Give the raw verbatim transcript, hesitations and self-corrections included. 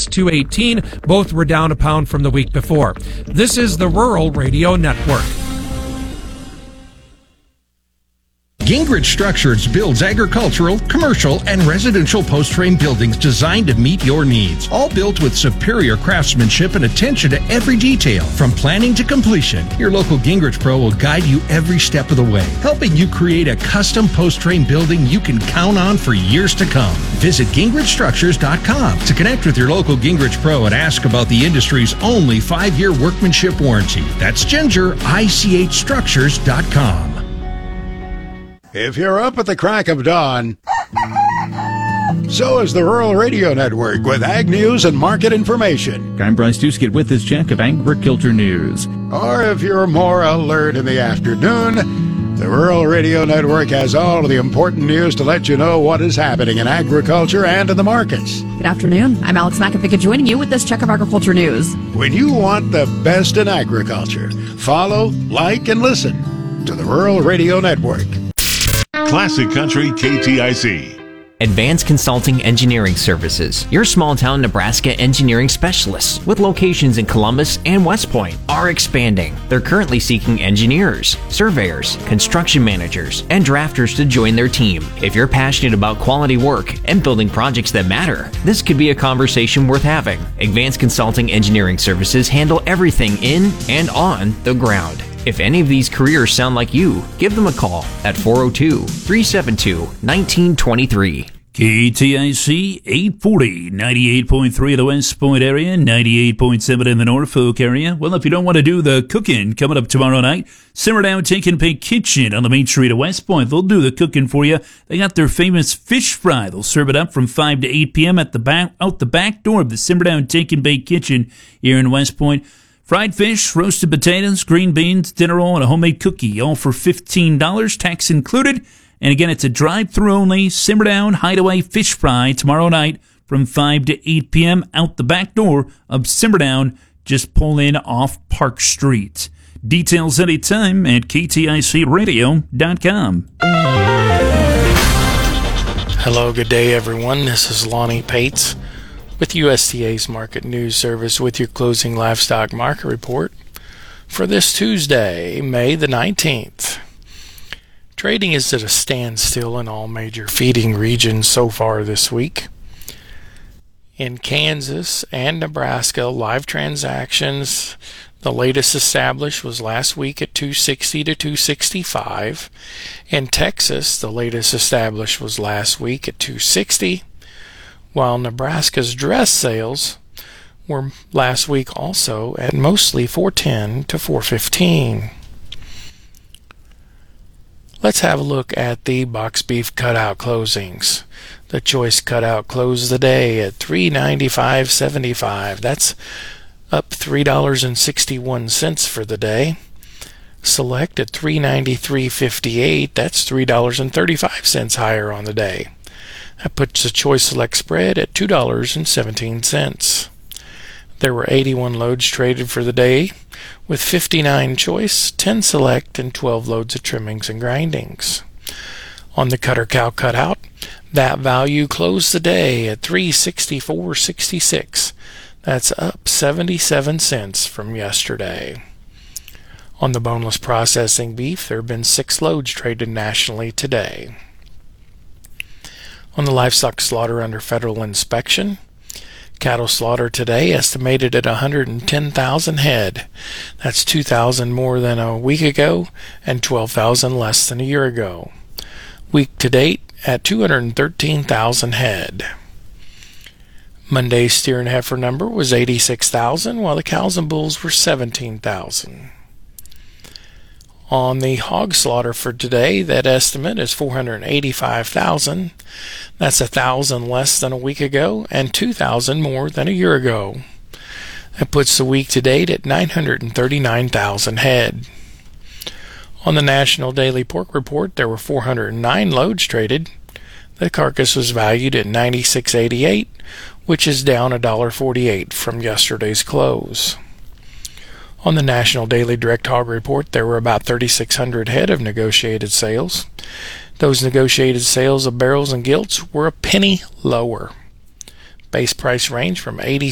plus two eighteen. Both were down a pound from the week before. This is the Rural Radio Network. Gingrich Structures builds agricultural, commercial, and residential post-frame buildings designed to meet your needs. All built with superior craftsmanship and attention to every detail. From planning to completion, your local Gingrich Pro will guide you every step of the way, helping you create a custom post-frame building you can count on for years to come. Visit gingrich structures dot com to connect with your local Gingrich Pro and ask about the industry's only five-year workmanship warranty. That's ginger I C H structures dot com. If you're up at the crack of dawn, so is the Rural Radio Network with ag news and market information. I'm Bryce Duskett with this check of agriculture news. Or if you're more alert in the afternoon, the Rural Radio Network has all of the important news to let you know what is happening in agriculture and in the markets. Good afternoon. I'm Alex Makovica joining you with this check of agriculture news. When you want the best in agriculture, follow, like, and listen to the Rural Radio Network. Classic Country K T I C. Advanced Consulting Engineering Services, your small-town Nebraska engineering specialists with locations in Columbus and West Point, are expanding. They're currently seeking engineers, surveyors, construction managers, and drafters to join their team. If you're passionate about quality work and building projects that matter, this could be a conversation worth having. Advanced Consulting Engineering Services handle everything in and on the ground. If any of these careers sound like you, give them a call at four oh two, three seven two, one nine two three. K T I C eight forty, ninety-eight point three in the West Point area, ninety-eight point seven in the Norfolk area. Well, if you don't want to do the cooking coming up tomorrow night, Simmer Down Take and Bake Kitchen on the main street of West Point. They'll do the cooking for you. They got their famous fish fry. They'll serve it up from five to eight p.m. at the back, out the back door of the Simmer Down Take and Bake Kitchen here in West Point. Fried fish, roasted potatoes, green beans, dinner roll, and a homemade cookie, all for fifteen dollars, tax included. And again, it's a drive-through only Simmer Down Hideaway Fish Fry tomorrow night from five to eight p.m. out the back door of Simmer Down. Just pull in off Park Street. Details anytime at K T I C radio dot com. Hello, good day, everyone. This is Lonnie Pates with U S D A's Market News Service with your closing livestock market report for this Tuesday, May the nineteenth. Trading is at a standstill in all major feeding regions so far this week. In Kansas and Nebraska, live transactions, the latest established was last week at two sixty to two sixty-five. In Texas, the latest established was last week at two sixty. While Nebraska's dress sales were last week also at mostly four ten to four fifteen. Let's have a look at the box beef cutout closings. The choice cutout closed the day at three ninety-five seventy-five. That's up three dollars and sixty-one cents for the day. Select at three ninety-three fifty-eight. That's three dollars and thirty-five cents higher on the day. That puts the Choice Select spread at two dollars and seventeen cents. There were eighty-one loads traded for the day, with fifty-nine Choice, ten Select, and twelve loads of trimmings and grindings. On the Cutter Cow Cutout, that value closed the day at three sixty-four sixty-six. That's up seventy-seven cents from yesterday. On the Boneless Processing Beef, there have been six loads traded nationally today. On the livestock slaughter under federal inspection, cattle slaughter today estimated at one hundred ten thousand head. That's two thousand more than a week ago and twelve thousand less than a year ago. Week to date at two hundred thirteen thousand head. Monday's steer and heifer number was eighty-six thousand, while the cows and bulls were seventeen thousand. On the hog slaughter for today, that estimate is four hundred eighty-five thousand. That's one thousand less than a week ago and two thousand more than a year ago. That puts the week to date at nine hundred thirty-nine thousand head. On the National Daily Pork Report, there were four hundred nine loads traded. The carcass was valued at ninety-six eighty-eight, which is down one dollar forty-eight from yesterday's close. On the National Daily Direct Hog Report, there were about thirty-six hundred head of negotiated sales. Those negotiated sales of barrels and gilts were a penny lower. Base price range from eighty